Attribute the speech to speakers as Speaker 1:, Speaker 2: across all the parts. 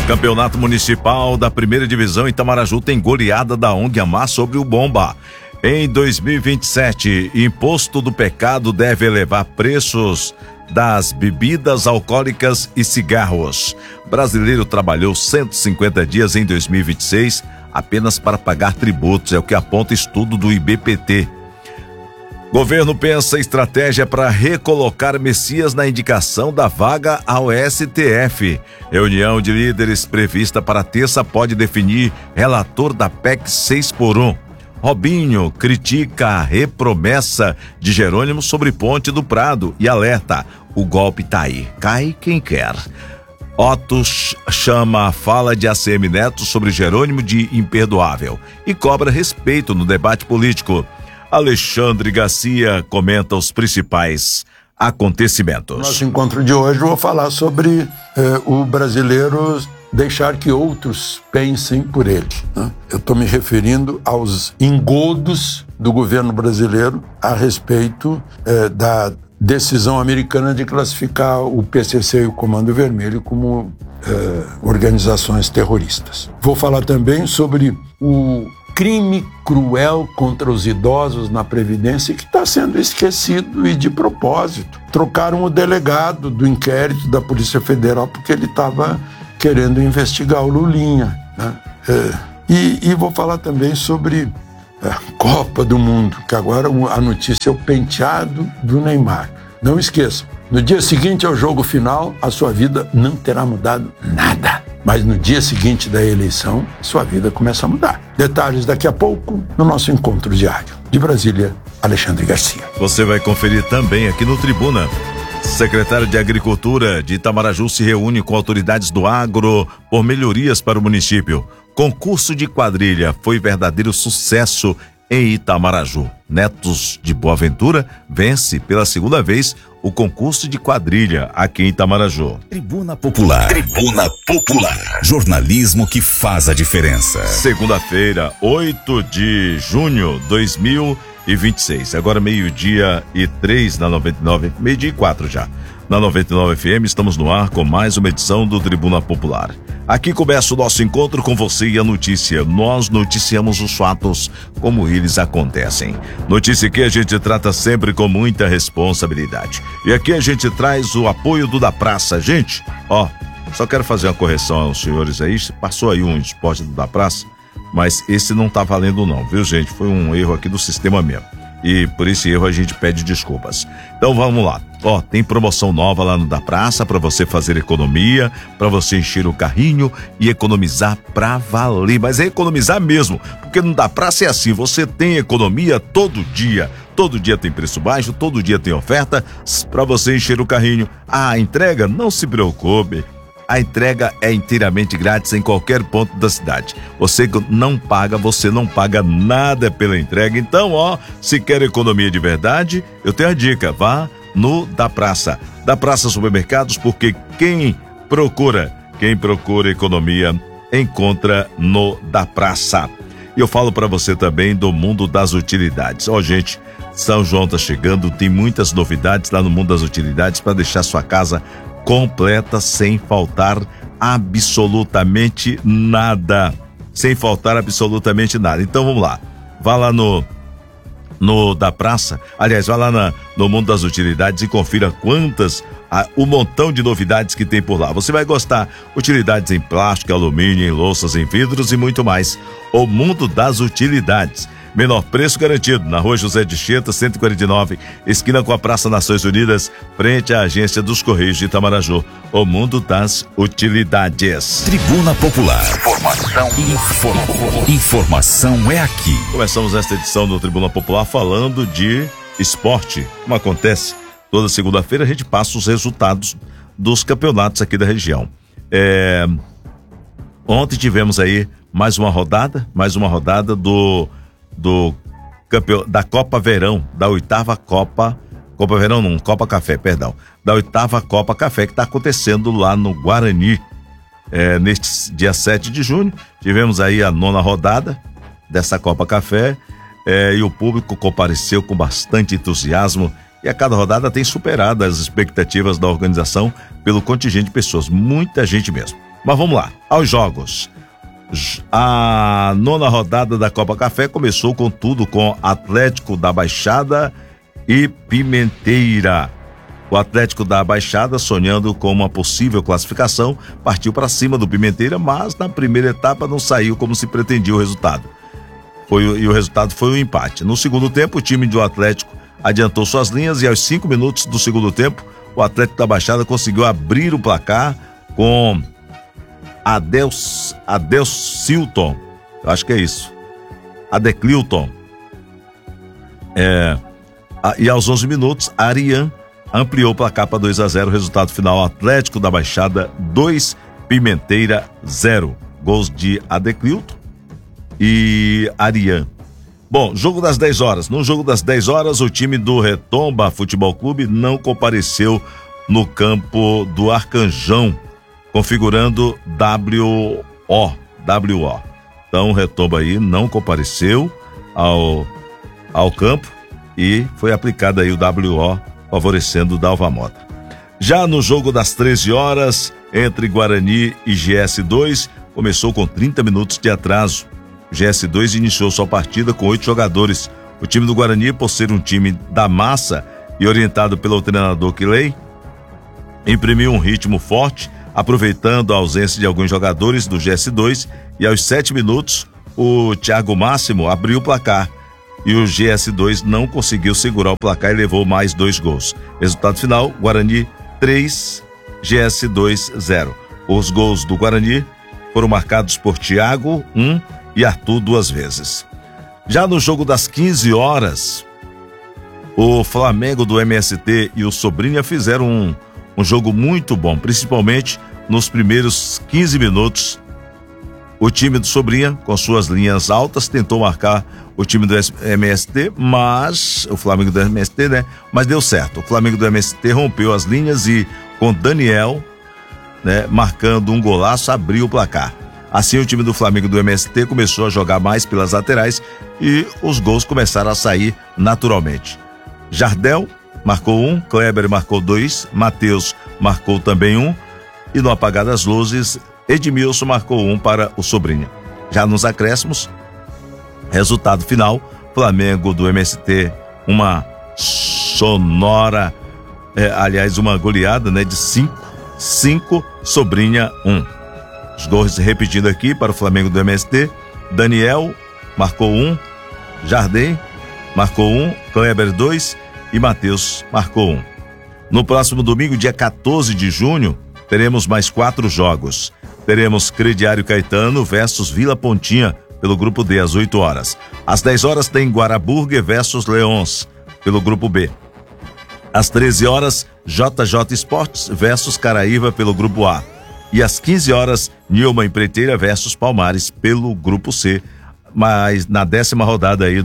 Speaker 1: Campeonato Municipal da Primeira Divisão Itamaraju tem goleada da ONG Amar sobre o Bomba. Em 2027, imposto do pecado deve elevar preços das bebidas alcoólicas e cigarros. Brasileiro trabalhou 150 dias em 2026 apenas para pagar tributos, é o que aponta estudo do IBPT. Governo pensa estratégia para recolocar Messias na indicação da vaga ao STF. Reunião de líderes prevista para terça pode definir relator da PEC 6x1. Robinho critica a repromessa de Jerônimo sobre Ponte do Prado e alerta: o golpe tá aí, cai quem quer. Otto chama a fala de ACM Neto sobre Jerônimo de imperdoável e cobra respeito no debate político. Alexandre Garcia comenta os principais acontecimentos.
Speaker 2: Nosso encontro de hoje eu vou falar sobre o brasileiro deixar que outros pensem por ele, né? Eu estou me referindo aos engodos do governo brasileiro a respeito da decisão americana de classificar o PCC e o Comando Vermelho como organizações terroristas. Vou falar também sobre o crime cruel contra os idosos na Previdência que está sendo esquecido e de propósito. Trocaram o delegado do inquérito da Polícia Federal porque ele estava querendo investigar o Lulinha, né? E vou falar também sobre a Copa do Mundo, que agora a notícia é o penteado do Neymar. Não esqueçam, no dia seguinte ao jogo final, a sua vida não terá mudado nada. Mas no dia seguinte da eleição, sua vida começa a mudar. Detalhes daqui a pouco no nosso encontro diário. De Brasília, Alexandre Garcia.
Speaker 1: Você vai conferir também aqui no Tribuna. Secretário de Agricultura de Itamaraju se reúne com autoridades do agro por melhorias para o município. Concurso de quadrilha foi verdadeiro sucesso em Itamaraju. Netos de Boaventura vence pela segunda vez o concurso de quadrilha aqui em Itamaraju.
Speaker 3: Tribuna Popular. Tribuna Popular. Jornalismo que faz a diferença.
Speaker 1: Segunda-feira, 8 de junho de 2026. Agora 12:03 na 99, 12:04 já. Na 99 FM estamos no ar com mais uma edição do Tribuna Popular. Aqui começa o nosso encontro com você e a notícia. Nós noticiamos os fatos como eles acontecem. Notícia que a gente trata sempre com muita responsabilidade. E aqui a gente traz o apoio do Da Praça. Gente, só quero fazer uma correção aos senhores aí. Passou aí um esporte do Da Praça, mas esse não tá valendo não, viu, gente? Foi um erro aqui do sistema mesmo. E por esse erro a gente pede desculpas. Então vamos lá. Tem promoção nova lá no Da Praça para você fazer economia, para você encher o carrinho e economizar pra valer. Mas é economizar mesmo, porque no Da Praça é assim, você tem economia todo dia. Todo dia tem preço baixo, todo dia tem oferta para você encher o carrinho. A entrega, não se preocupe. A entrega é inteiramente grátis em qualquer ponto da cidade. Você não paga nada pela entrega. Então, se quer economia de verdade, eu tenho a dica, vá no Da Praça. Da Praça Supermercados, porque quem procura economia, encontra no Da Praça. E eu falo para você também do mundo das utilidades. Gente, São João tá chegando, tem muitas novidades lá no mundo das utilidades para deixar sua casa completa sem faltar absolutamente nada. Sem faltar absolutamente nada. Então vamos lá. Vá lá no Da Praça. Aliás, vá lá no mundo das utilidades e confira o montão de novidades que tem por lá. Você vai gostar. Utilidades em plástico, alumínio, em louças, em vidros e muito mais. O mundo das utilidades. Menor preço garantido, na Rua José de Cheta, 149, esquina com a Praça Nações Unidas, frente à Agência dos Correios de Itamaraju. O mundo das utilidades.
Speaker 3: Tribuna Popular. Informação é aqui.
Speaker 1: Começamos esta edição do Tribuna Popular falando de esporte. Como acontece, toda segunda-feira a gente passa os resultados dos campeonatos aqui da região. Ontem tivemos aí mais uma rodada da Copa Verão, da oitava Copa Verão não, Copa Café, perdão, da oitava Copa Café que está acontecendo lá no Guarani. Neste dia 7 de junho, tivemos aí a 9ª rodada dessa Copa Café e o público compareceu com bastante entusiasmo e a cada rodada tem superado as expectativas da organização pelo contingente de pessoas, muita gente mesmo. Mas vamos lá, aos jogos. A 9ª rodada da Copa Café começou com tudo, com Atlético da Baixada e Pimenteira. O Atlético da Baixada, sonhando com uma possível classificação, partiu para cima do Pimenteira, mas na primeira etapa não saiu como se pretendia o resultado. E o resultado foi um empate. No segundo tempo, o time do Atlético adiantou suas linhas e aos 5 minutos do segundo tempo, o Atlético da Baixada conseguiu abrir o placar com Adelcilton, eu acho que é isso, Adeclilton. E aos 11 minutos, Arian ampliou o placar para 2-0, resultado final: Atlético da Baixada 2, Pimenteira 0. Gols de Adeclilton e Arian. Bom, jogo das 10 horas. No jogo das 10 horas, o time do Retomba Futebol Clube não compareceu no campo do Arcanjão, configurando WO. Então o Retomba aí não compareceu ao campo e foi aplicado aí o WO, favorecendo o Dalva Mota. Já no jogo das 13 horas, entre Guarani e GS2, começou com 30 minutos de atraso. O GS2 iniciou sua partida com 8 jogadores. O time do Guarani, por ser um time da massa e orientado pelo treinador Quilei, imprimiu um ritmo forte, aproveitando a ausência de alguns jogadores do GS2, e aos 7 minutos, o Thiago Máximo abriu o placar. E o GS2 não conseguiu segurar o placar e levou mais 2 gols. Resultado final: Guarani 3, GS2 0. Os gols do Guarani foram marcados por Thiago 1 e Arthur 2 vezes. Já no jogo das 15 horas, o Flamengo do MST e o Sobrinha fizeram um jogo muito bom, principalmente nos primeiros 15 minutos. O time do Sobrinha, com suas linhas altas, tentou marcar o time do MST, mas o Flamengo do MST, né? Mas deu certo. O Flamengo do MST rompeu as linhas e, com Daniel, né, marcando um golaço, abriu o placar. Assim, o time do Flamengo do MST começou a jogar mais pelas laterais e os gols começaram a sair naturalmente. Jardel marcou 1, Kleber marcou 2, Matheus marcou também 1 e, no apagar das luzes, Edmilson marcou 1 para o Sobrinha. Já nos acréscimos, resultado final: Flamengo do MST, uma sonora, uma goleada, né, de 5, Sobrinha 1. Os gols repetindo aqui para o Flamengo do MST: Daniel marcou 1, Jardim marcou 1, Kleber 2 e Matheus marcou 1. No próximo domingo, dia 14 de junho, teremos mais 4 jogos. Teremos Crediário Caetano versus Vila Pontinha, pelo grupo D, às 8 horas. Às 10 horas tem Guaraburger versus Leões, pelo grupo B. Às 13 horas, JJ Esportes versus Caraíva, pelo grupo A. E às 15 horas, Nilma Empreiteira versus Palmares, pelo grupo C, mas na 10ª rodada aí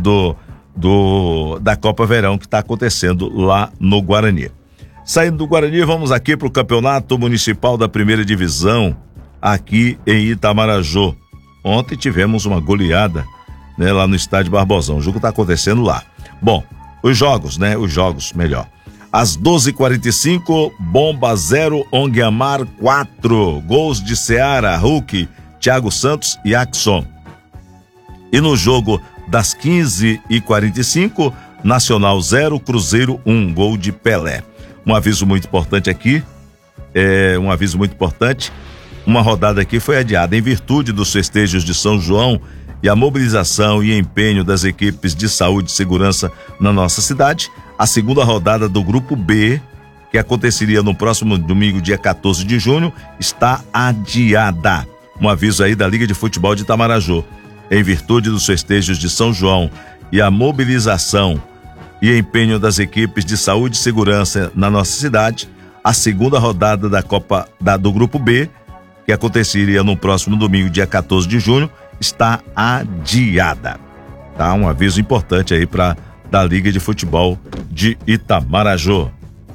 Speaker 1: da Copa Verão, que está acontecendo lá no Guarani. Saindo do Guarani, vamos aqui para o Campeonato Municipal da Primeira Divisão, aqui em Itamarajó. Ontem tivemos uma goleada, né, lá no Estádio Barbosão. O jogo está acontecendo lá. Bom, os jogos, melhor. Às 12h45, Bomba 0, Onguiamar 4. Gols de Seara, Hulk, Thiago Santos e Axon. E no jogo das 15h45, Nacional 0, Cruzeiro 1. Gol de Pelé. Um aviso muito importante aqui. Uma rodada aqui foi adiada em virtude dos festejos de São João e a mobilização e empenho das equipes de saúde e segurança na nossa cidade. A segunda rodada do Grupo B, que aconteceria no próximo domingo, dia 14 de junho, está adiada. Um aviso aí da Liga de Futebol de Itamarajó. Em virtude dos festejos de São João e a mobilização e empenho das equipes de saúde e segurança na nossa cidade, a segunda rodada da Copa do Grupo B, que aconteceria no próximo domingo, dia 14 de junho, está adiada. Tá? Um aviso importante aí da Liga de Futebol de Itamarajó.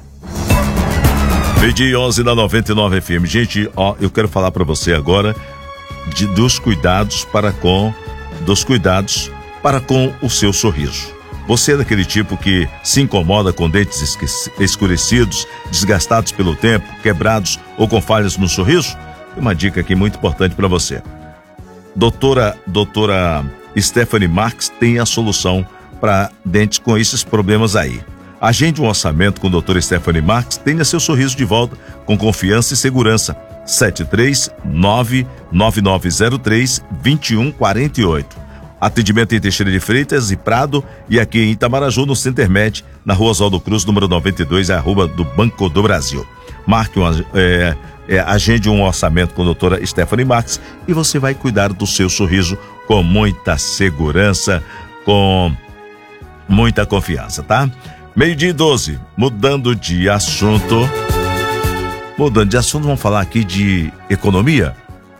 Speaker 1: 11 da 99 FM. Gente, eu quero falar para você agora dos cuidados para com o seu sorriso. Você é daquele tipo que se incomoda com dentes escurecidos, desgastados pelo tempo, quebrados ou com falhas no sorriso? Tem uma dica aqui muito importante para você. Doutora Stephanie Marx tem a solução para dentes com esses problemas aí. Agende um orçamento com a doutora Stephanie Marx, tenha seu sorriso de volta com confiança e segurança. 7399903-2148. Atendimento em Teixeira de Freitas e Prado e aqui em Itamaraju, no Centermed, na Rua Oswaldo Cruz, número 92, arroba do Banco do Brasil. Marque agende um orçamento com a doutora Stephanie Marx e você vai cuidar do seu sorriso com muita segurança, com muita confiança, tá? 12:12, mudando de assunto, vamos falar aqui de economia.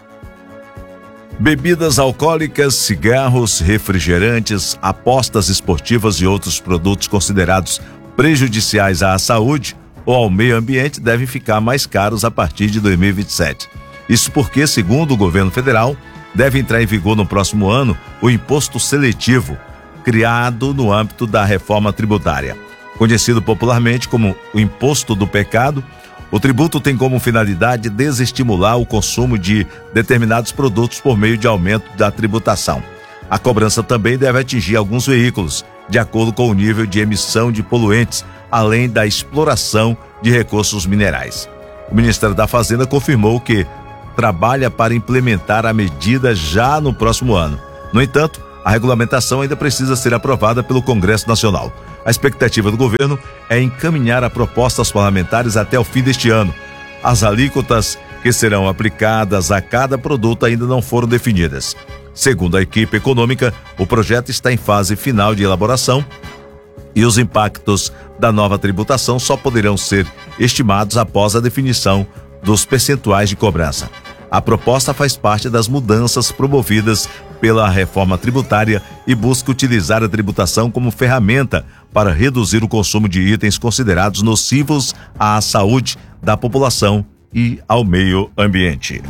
Speaker 1: Bebidas alcoólicas, cigarros, refrigerantes, apostas esportivas e outros produtos considerados prejudiciais à saúde ou ao meio ambiente devem ficar mais caros a partir de 2027. Isso porque, segundo o governo federal, deve entrar em vigor no próximo ano o imposto seletivo, criado no âmbito da reforma tributária. Conhecido popularmente como o imposto do pecado, o tributo tem como finalidade desestimular o consumo de determinados produtos por meio de aumento da tributação. A cobrança também deve atingir alguns veículos, de acordo com o nível de emissão de poluentes, além da exploração de recursos minerais. O Ministério da Fazenda confirmou que trabalha para implementar a medida já no próximo ano. No entanto, a regulamentação ainda precisa ser aprovada pelo Congresso Nacional. A expectativa do governo é encaminhar a proposta aos parlamentares até o fim deste ano. As alíquotas que serão aplicadas a cada produto ainda não foram definidas. Segundo a equipe econômica, o projeto está em fase final de elaboração e os impactos da nova tributação só poderão ser estimados após a definição dos percentuais de cobrança. A proposta faz parte das mudanças promovidas pela reforma tributária e busca utilizar a tributação como ferramenta para reduzir o consumo de itens considerados nocivos à saúde da população e ao meio ambiente.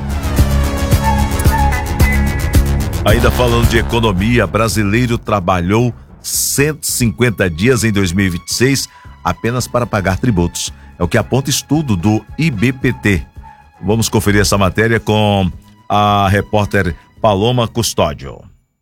Speaker 1: Ainda falando de economia, brasileiro trabalhou 150 dias em 2026 apenas para pagar tributos. É o que aponta estudo do IBPT. Vamos conferir essa matéria com a repórter Paloma Custódio.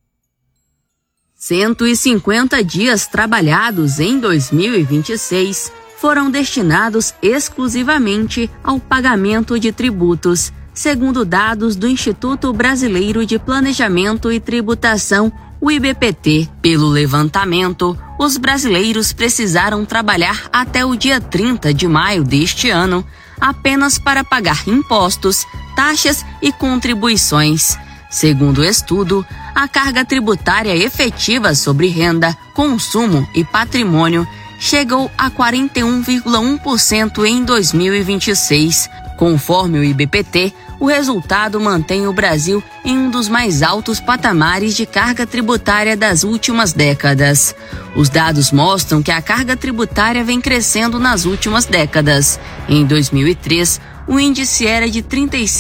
Speaker 4: 150 dias trabalhados em 2026 foram destinados exclusivamente ao pagamento de tributos, segundo dados do Instituto Brasileiro de Planejamento e Tributação, o IBPT. Pelo levantamento, os brasileiros precisaram trabalhar até o dia 30 de maio deste ano apenas para pagar impostos, taxas e contribuições. Segundo o estudo, a carga tributária efetiva sobre renda, consumo e patrimônio chegou a 41,1% em 2026. Conforme o IBPT, o resultado mantém o Brasil em um dos mais altos patamares de carga tributária das últimas décadas. Os dados mostram que a carga tributária vem crescendo nas últimas décadas. Em 2003, o índice era de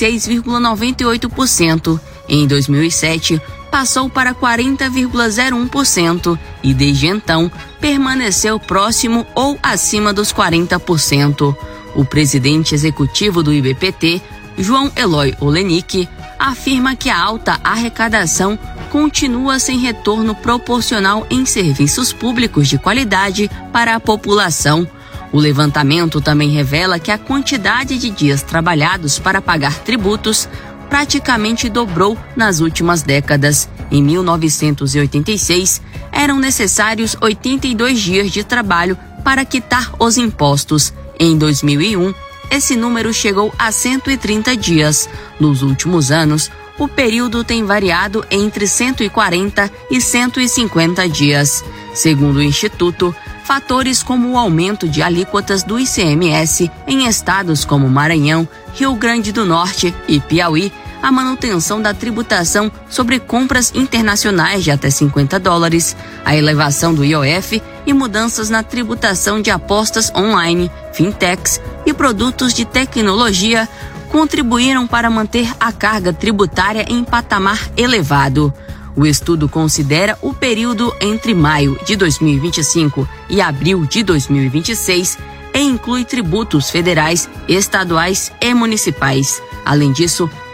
Speaker 4: 36,98%. Em 2007, passou para 40,01% e desde então permaneceu próximo ou acima dos 40%. O presidente executivo do IBPT, João Eloy Olenik, afirma que a alta arrecadação continua sem retorno proporcional em serviços públicos de qualidade para a população. O levantamento também revela que a quantidade de dias trabalhados para pagar tributos praticamente dobrou nas últimas décadas. Em 1986, eram necessários 82 dias de trabalho para quitar os impostos. Em 2001, esse número chegou a 130 dias. Nos últimos anos, o período tem variado entre 140 e 150 dias. Segundo o Instituto, fatores como o aumento de alíquotas do ICMS em estados como Maranhão, Rio Grande do Norte e Piauí, a manutenção da tributação sobre compras internacionais de até $50, a elevação do IOF e mudanças na tributação de apostas online, fintechs e produtos de tecnologia contribuíram para manter a carga tributária em patamar elevado. O estudo considera o período entre maio de 2025 e abril de 2026 e inclui tributos federais, estaduais e municipais. Além disso,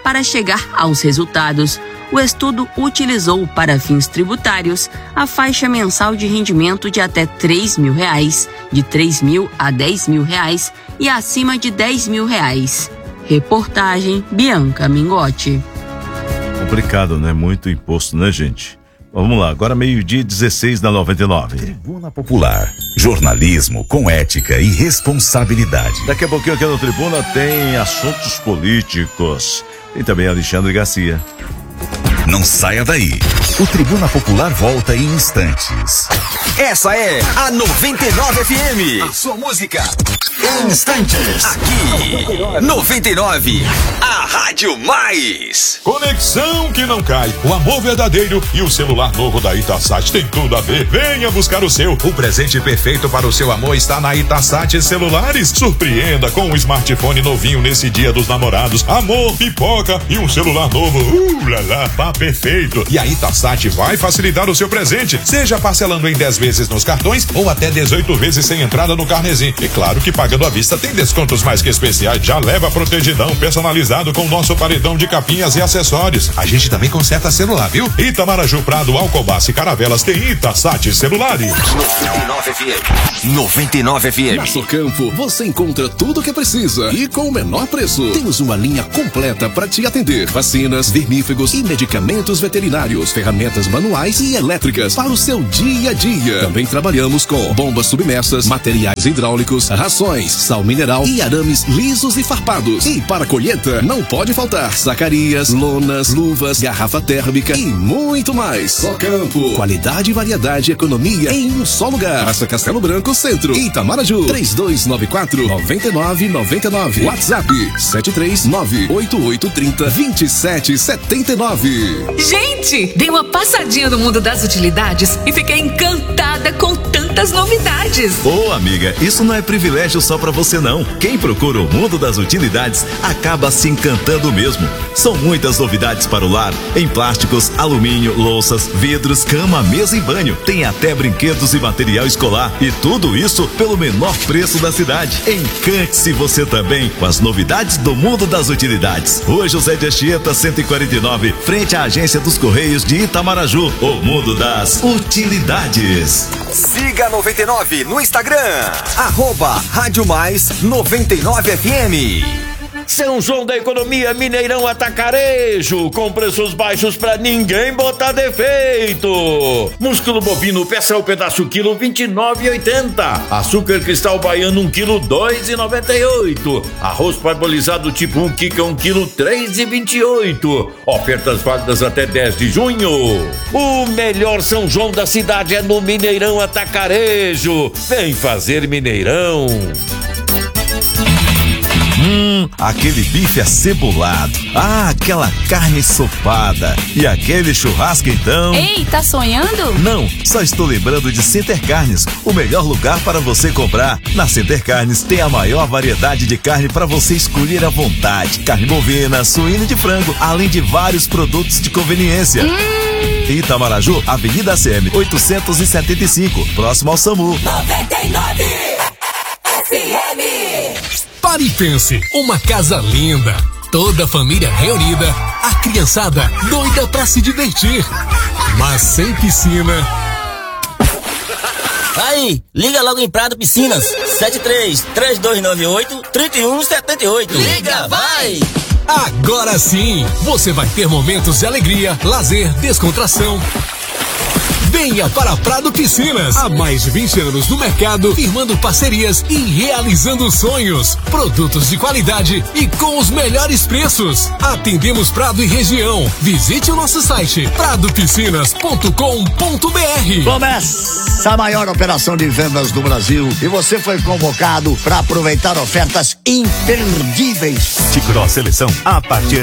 Speaker 4: Para chegar aos resultados, o estudo utilizou para fins tributários a faixa mensal de rendimento de até R$3.000, de R$3.000 a R$10.000 e acima de R$10.000. Reportagem Bianca Mingotti.
Speaker 1: Complicado, né? Muito imposto, né, gente? Vamos lá, agora 12:16 na 99.
Speaker 3: Tribuna Popular, jornalismo com ética e responsabilidade.
Speaker 1: Daqui a pouquinho aqui no Tribuna tem assuntos políticos. Tem também Alexandre Garcia.
Speaker 3: Não saia daí. O Tribuna Popular volta em instantes.
Speaker 5: Essa é a 99 FM. A sua música em instantes. Aqui, 99, a Rádio Mais.
Speaker 6: Conexão que não cai. O amor verdadeiro e o celular novo da Itasat tem tudo a ver. Venha buscar o seu. O presente perfeito para o seu amor está na Itasat Celulares. Surpreenda com um smartphone novinho nesse Dia dos Namorados. Amor, pipoca e um celular novo. Tá perfeito. E a Itasat vai facilitar o seu presente. Seja parcelando em 10 vezes nos cartões ou até 18 vezes sem entrada no carnezinho. E claro que pagando à vista tem descontos mais que especiais. Já leva protegidão personalizado com nosso paredão de capinhas e acessórios. A gente também conserta celular, viu? Itamaraju, Prado, Alcobaça e Caravelas tem Itasat Celulares.
Speaker 5: 99 FM. 99 FM.
Speaker 7: Na Socampo você encontra tudo o que precisa e com o menor preço. Temos uma linha completa para te atender. Vacinas, vermífugos e medicamentos veterinários, ferramentas manuais e elétricas para o seu dia a dia. Também trabalhamos com bombas submersas, materiais hidráulicos, rações, sal mineral e arames lisos e farpados. E para colheita, não pode faltar sacarias, lonas, luvas, garrafa térmica e muito mais. Socampo, qualidade, variedade e economia em um só lugar. Praça Castelo Branco Centro, Itamaraju, 3294-9999. WhatsApp 739-8830-2779.
Speaker 8: Gente, dei uma passadinha no mundo das utilidades e fiquei encantada com tantas novidades.
Speaker 9: Ô, amiga, isso não é privilégio só pra você não. Quem procura o mundo das utilidades acaba se encantando mesmo. São muitas novidades para o lar, em plásticos, alumínio, louças, vidros, cama, mesa e banho. Tem até brinquedos e material escolar. E tudo isso pelo menor preço da cidade. Encante-se você também com as novidades do mundo das utilidades. Rua José de Anchieta, 149, frente à agência dos Correios de Itamaraju. O mundo das utilidades.
Speaker 5: Siga 99 no Instagram, @Rádio Mais 99 FM.
Speaker 10: São João da Economia, Mineirão Atacarejo, com preços baixos pra ninguém botar defeito. Músculo bovino, peça o pedaço quilo, R$29,80. Açúcar cristal baiano, 1 quilo, R$2,98. Arroz parbolizado tipo 1 kg, 1 quilo, R$3,28. Ofertas válidas até 10 de junho. O melhor São João da cidade é no Mineirão Atacarejo. Vem fazer Mineirão.
Speaker 9: Aquele bife acebolado. Aquela carne ensopada. E aquele churrasco então.
Speaker 11: Ei, tá sonhando?
Speaker 9: Não, só estou lembrando de Center Carnes, o melhor lugar para você comprar. Na Center Carnes tem a maior variedade de carne para você escolher à vontade. Carne bovina, suína e de frango, além de vários produtos de conveniência. Itamaraju, Avenida ACM 875, próximo ao SAMU.
Speaker 12: 99 FM.
Speaker 13: Pare e pense, uma casa linda, toda a família reunida, a criançada doida pra se divertir, mas sem piscina.
Speaker 14: Aí, liga logo em Prado Piscinas, 73-3298-3178.
Speaker 13: Liga, vai! Agora sim, você vai ter momentos de alegria, lazer, descontração. Venha para Prado Piscinas, há mais de 20 anos no mercado, firmando parcerias e realizando sonhos. Produtos de qualidade e com os melhores preços. Atendemos Prado e região. Visite o nosso site pradopiscinas.com.br.
Speaker 15: Começa a maior operação de vendas do Brasil e você foi convocado para aproveitar ofertas imperdíveis.
Speaker 16: T-Cross Seleção a partir